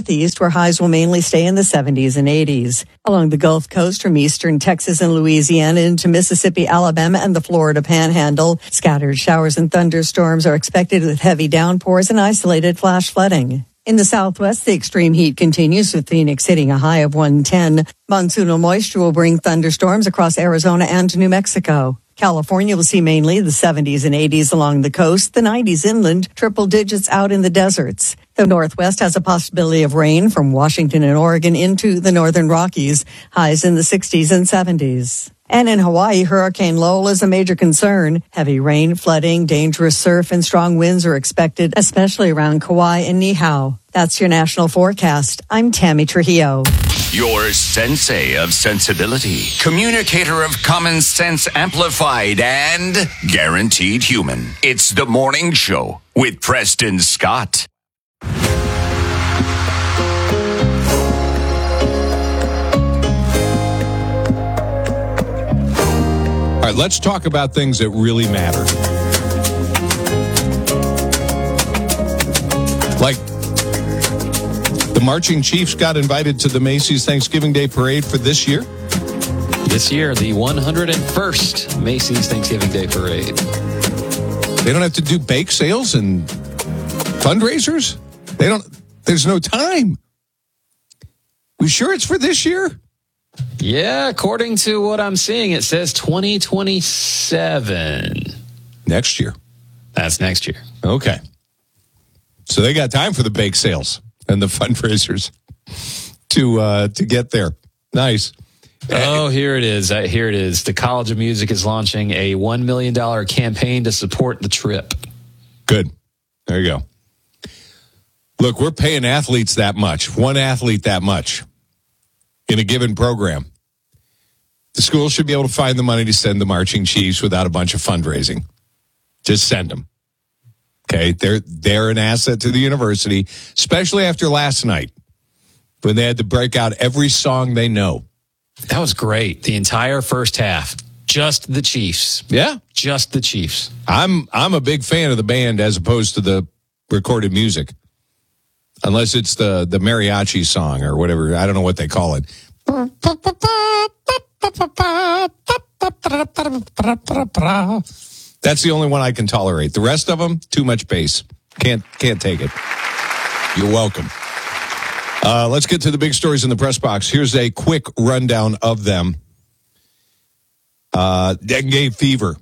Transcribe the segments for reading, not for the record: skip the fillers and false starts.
Northeast, where highs will mainly stay in the 70s and 80s. Along the Gulf Coast from eastern Texas and Louisiana into Mississippi, Alabama, and the Florida Panhandle, scattered showers and thunderstorms are expected with heavy downpours and isolated flash flooding. In the southwest, the extreme heat continues with Phoenix hitting a high of 110. Monsoonal moisture will bring thunderstorms across Arizona and New Mexico. California will see mainly the 70s and 80s along the coast, the 90s inland, triple digits out in the deserts. The Northwest has a possibility of rain from Washington and Oregon into the northern Rockies, highs in the 60s and 70s. And in Hawaii, Hurricane Lowell is a major concern. Heavy rain, flooding, dangerous surf, and strong winds are expected, especially around Kauai and Niihau. That's your national forecast. I'm Tammy Trujillo. Your sensei of sensibility, communicator of common sense amplified, and guaranteed human. It's The Morning Show with Preston Scott. All right, let's talk about things that really matter. Like, the Marching Chiefs got invited to the Macy's Thanksgiving Day Parade for this year? This year, the 101st Macy's Thanksgiving Day Parade. They don't have to do bake sales and fundraisers? There's no time. We sure it's for this year? Yeah, according to what I'm seeing, it says 2027. Next year. That's next year. Okay. So they got time for the bake sales and the fundraisers to get there. Nice. Oh, here it is. Here it is. The College of Music is launching a $1 million campaign to support the trip. Good. There you go. Look, we're paying athletes that much, one athlete that much in a given program. The school should be able to find the money to send the Marching Chiefs without a bunch of fundraising. Just send them. Okay, they're an asset to the university, especially after last night when they had to break out every song they know. That was great. The entire first half, just the Chiefs. Yeah, just the Chiefs. I'm a big fan of the band as opposed to the recorded music, unless it's the mariachi song or whatever. I don't know what they call it. That's the only one I can tolerate. The rest of them, too much bass. Can't take it. You're welcome. Let's get to the big stories in the press box. Here's a quick rundown of them. Dengue fever.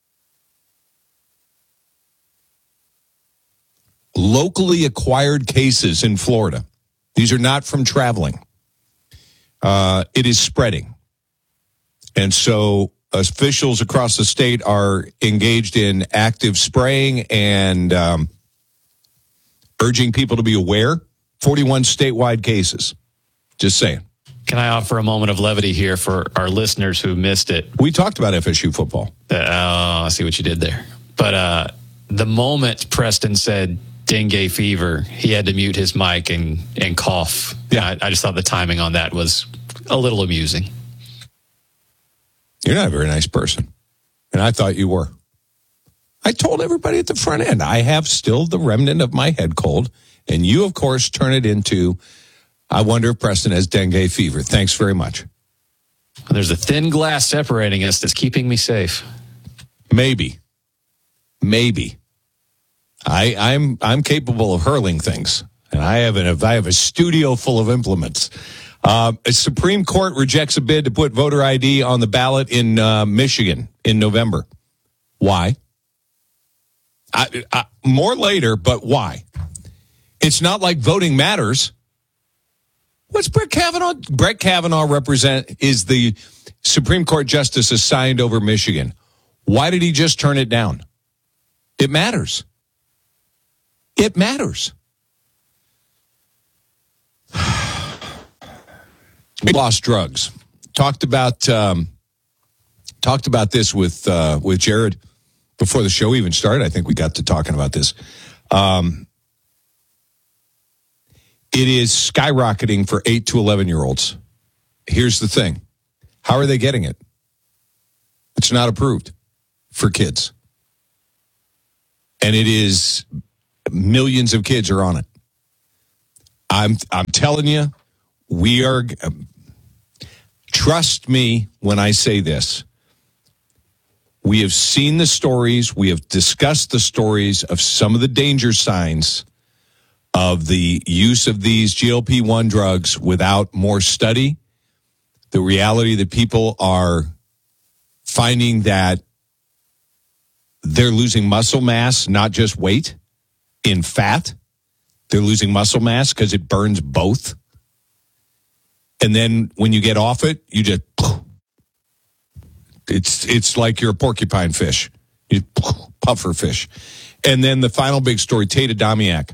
Locally acquired cases in Florida. These are not from traveling. It is spreading. And so officials across the state are engaged in active spraying and urging people to be aware. 41 statewide cases. Just saying. Can I offer a moment of levity here for our listeners who missed it? We talked about FSU football. I see what you did there. But the moment Preston said dengue fever, he had to mute his mic and cough. Yeah, I just thought the timing on that was a little amusing. You're not a very nice person. And I thought you were. I told everybody at the front end, I have still the remnant of my head cold. And you, of course, turn it into, I wonder if Preston has dengue fever. Thanks very much. There's a thin glass separating us that's keeping me safe. Maybe. I'm capable of hurling things. And I have a studio full of implements. A Supreme Court rejects a bid to put voter ID on the ballot in Michigan in November. Why? More later, but why? It's not like voting matters. What's Brett Kavanaugh? Brett Kavanaugh is the Supreme Court justice assigned over Michigan. Why did he just turn it down? It matters. It matters. Lost drugs. Talked about this with Jared before the show even started. I think we got to talking about this. It is skyrocketing for 8 to 11-year-olds. Here's the thing. How are they getting it? It's not approved for kids. And it is millions of kids are on it. I'm telling you, we are. Trust me when I say this. We have seen the stories. We have discussed the stories of some of the danger signs of the use of these GLP-1 drugs without more study. The reality that people are finding that they're losing muscle mass, not just weight, in fat. They're losing muscle mass because it burns both. And then when you get off it, you just, it's like you're a porcupine fish. You puffer fish. And then the final big story, Tate Adamiak,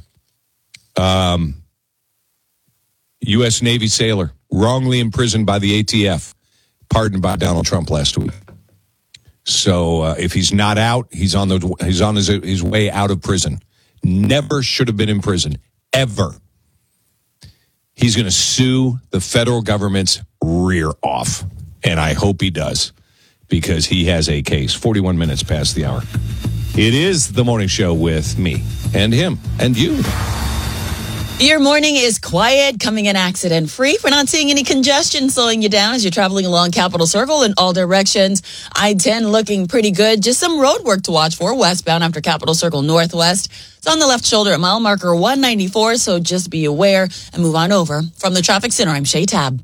U.S. Navy sailor, wrongly imprisoned by the ATF, pardoned by Donald Trump last week. So if he's not out, he's on his way out of prison. Never should have been in prison, ever. He's going to sue the federal government's rear off, and I hope he does, because he has a case. 41 minutes past the hour. It is the morning show with me and him and you. Your morning is quiet, coming in accident-free. We're not seeing any congestion slowing you down as you're traveling along Capitol Circle in all directions. I-10 looking pretty good. Just some road work to watch for westbound after Capitol Circle Northwest. It's on the left shoulder at mile marker 194, so just be aware and move on over. From the traffic center, I'm Shay Tab.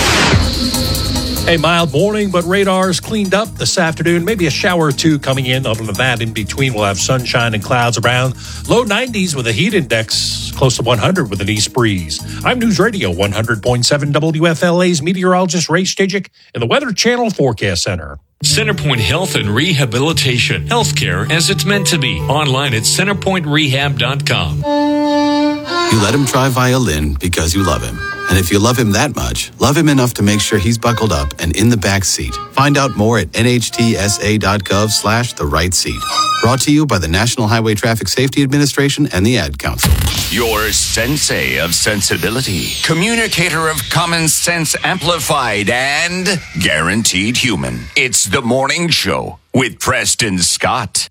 A mild morning, but radar's cleaned up this afternoon. Maybe a shower or two coming in. Other than that, in between, we'll have sunshine and clouds around. Low 90s with a heat index close to 100 with an east breeze. I'm News Radio 100.7 WFLA's meteorologist Ray Stajic in the Weather Channel Forecast Center. Centerpoint Health and Rehabilitation. Healthcare as it's meant to be. Online at centerpointrehab.com. You let him try violin because you love him. And if you love him that much, love him enough to make sure he's buckled up and in the back seat. Find out more at nhtsa.gov/the right seat. Brought to you by the National Highway Traffic Safety Administration and the Ad Council. Your sensei of sensibility, communicator of common sense amplified, and guaranteed human. It's the morning show with Preston Scott.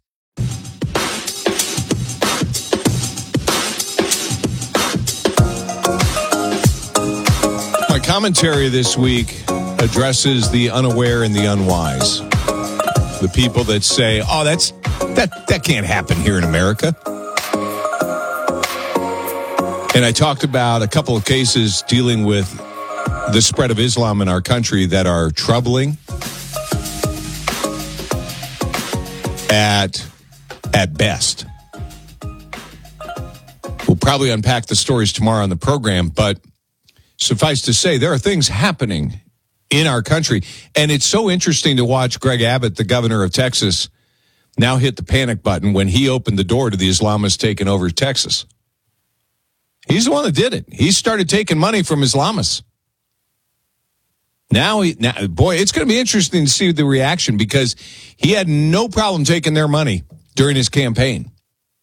My commentary this week addresses the unaware and the unwise. The people that say, oh, that can't happen here in America. And I talked about a couple of cases dealing with the spread of Islam in our country that are troubling at best. We'll probably unpack the stories tomorrow on the program, but suffice to say, there are things happening in our country. And it's so interesting to watch Greg Abbott, the governor of Texas, now hit the panic button when he opened the door to the Islamists taking over Texas. He's the one that did it. He started taking money from Islamists. Now, boy, it's going to be interesting to see the reaction, because he had no problem taking their money during his campaign.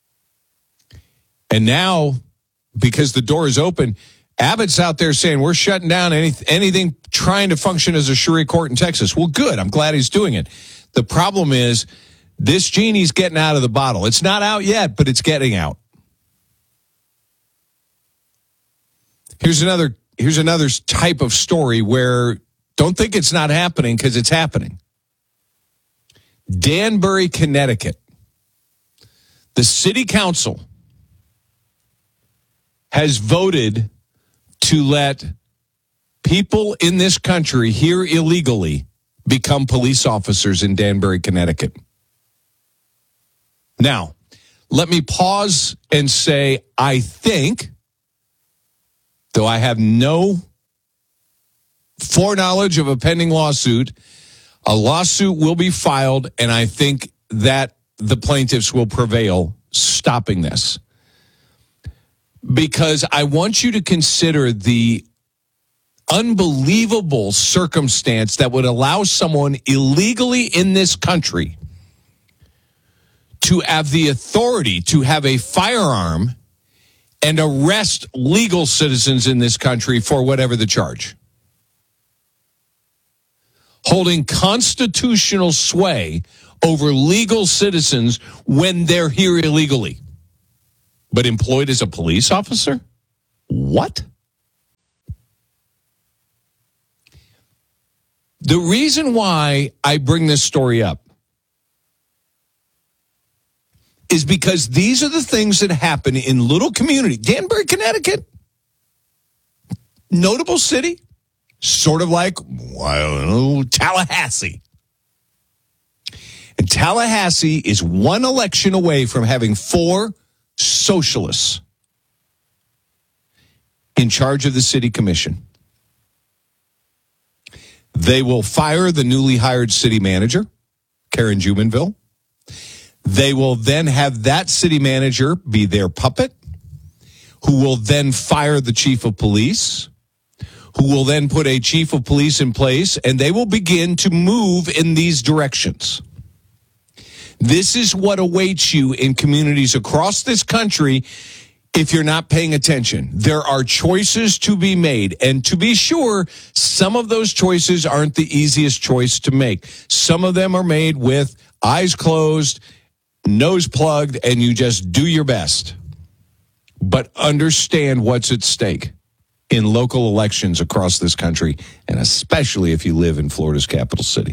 And now, because the door is open, Abbott's out there saying we're shutting down anything trying to function as a Sharia court in Texas. Well, good. I'm glad he's doing it. The problem is this genie's getting out of the bottle. It's not out yet, but it's getting out. Here's another type of story where don't think it's not happening, because it's happening. Danbury, Connecticut. The city council has voted to let people in this country here illegally become police officers in Danbury, Connecticut. Now, let me pause and say, I think, though I have no foreknowledge of a pending lawsuit, a lawsuit will be filed, and I think that the plaintiffs will prevail stopping this. Because I want you to consider the unbelievable circumstance that would allow someone illegally in this country to have the authority to have a firearm and arrest legal citizens in this country for whatever the charge. Holding constitutional sway over legal citizens when they're here illegally, but employed as a police officer? What? The reason why I bring this story up is because these are the things that happen in little community. Danbury, Connecticut, notable city, sort of like, I don't know, Tallahassee. And Tallahassee is one election away from having 4 socialists in charge of the city commission. They will fire the newly hired city manager, Karen Jumonville. They will then have that city manager be their puppet, who will then fire the chief of police, who will then put a chief of police in place, and they will begin to move in these directions. This is what awaits you in communities across this country if you're not paying attention. There are choices to be made, and to be sure, some of those choices aren't the easiest choice to make. Some of them are made with eyes closed, nose plugged, and you just do your best. But understand what's at stake in local elections across this country, and especially if you live in Florida's capital city.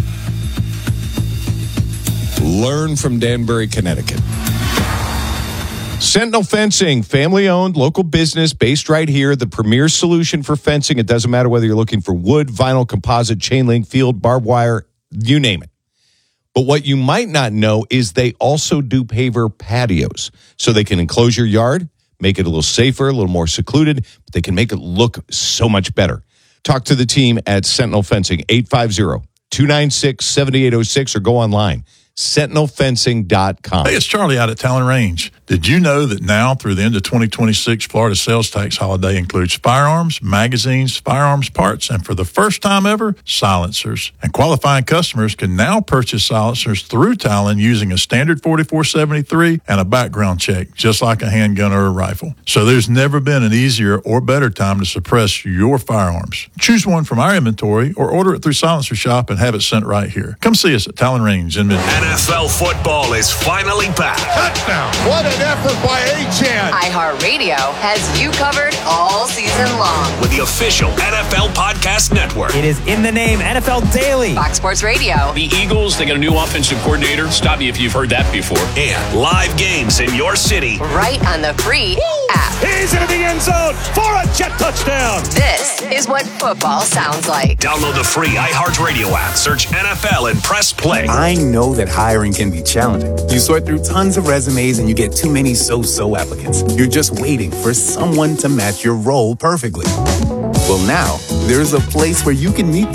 Learn from Danbury, Connecticut. Sentinel Fencing, family-owned, local business based right here. The premier solution for fencing. It doesn't matter whether you're looking for wood, vinyl, composite, chain link, field, barbed wire, you name it. But what you might not know is they also do paver patios. So they can enclose your yard, make it a little safer, a little more secluded, but they can make it look so much better. Talk to the team at Sentinel Fencing, 850-296-7806, or go online, sentinelfencing.com. Hey, it's Charlie out at Talon Range. Did you know that now through the end of 2026, Florida sales tax holiday includes firearms, magazines, firearms parts, and for the first time ever, silencers. And qualifying customers can now purchase silencers through Talon using a standard 4473 and a background check, just like a handgun or a rifle. So there's never been an easier or better time to suppress your firearms. Choose one from our inventory or order it through Silencer Shop and have it sent right here. Come see us at Talon Range in Midland. NFL football is finally back. Touchdown. What an effort by Achane. iHeartRadio has you covered all season long with the official NFL Podcast Network. It is in the name, NFL Daily. Fox Sports Radio. The Eagles, they got a new offensive coordinator. Stop me if you've heard that before. And live games in your city. Right on the free app. He's into the end zone for a jet touchdown. This is what football sounds like. Download the free iHeartRadio app. Search NFL and press play. I know that hiring can be challenging. You sort through tons of resumes and you get too many so-so applicants. You're just waiting for someone to match your role perfectly. Well, now, there's a place where you can meet